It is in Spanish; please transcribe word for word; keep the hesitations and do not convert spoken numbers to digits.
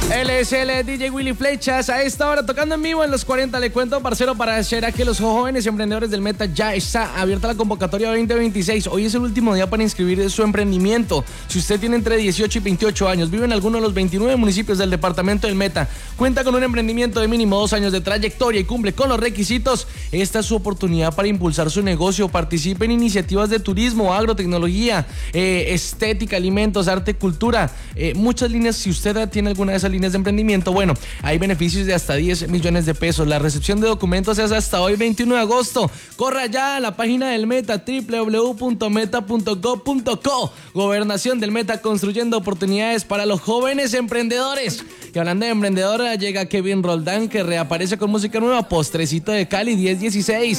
Él es el D J Willy Flechas, a esta hora tocando en vivo en los cuarenta. Le cuento, parcero, para hacer a que los jóvenes emprendedores del Meta ya está abierta la convocatoria veinte veintiséis. Hoy es el último día para inscribir su emprendimiento. Si usted tiene entre dieciocho y veintiocho años, vive en alguno de los veintinueve municipios del departamento del Meta, cuenta con un emprendimiento de mínimo dos años de trayectoria y cumple con los requisitos, esta es su oportunidad para impulsar su negocio. Participe en iniciativas de turismo, agrotecnología, eh, estética, alimentos, arte, cultura, eh, muchas líneas. Si usted tiene alguna de esas líneas de emprendimiento, bueno, hay beneficios de hasta diez millones de pesos. La recepción de documentos es hasta hoy, veintiuno de agosto. Corra ya a la página del Meta, doble u doble u doble u punto meta punto gov punto co. Gobernación del Meta, construyendo oportunidades para los jóvenes emprendedores. Y hablando de emprendedora, llega Kevin Roldán, que reaparece con música nueva, Postrecito de Cali diez dieciséis.